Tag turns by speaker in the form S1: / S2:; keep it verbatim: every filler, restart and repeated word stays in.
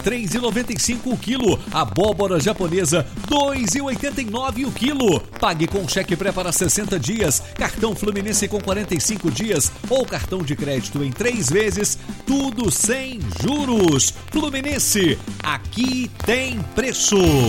S1: três reais e noventa e cinco centavos o quilo. Abóbora japonesa, dois reais e oitenta e nove centavos o quilo. Pague com cheque pré para sessenta dias, cartão Fluminense com quarenta e cinco dias ou cartão de crédito em três vezes, tudo sem juros. Fluminense, aqui tem preço.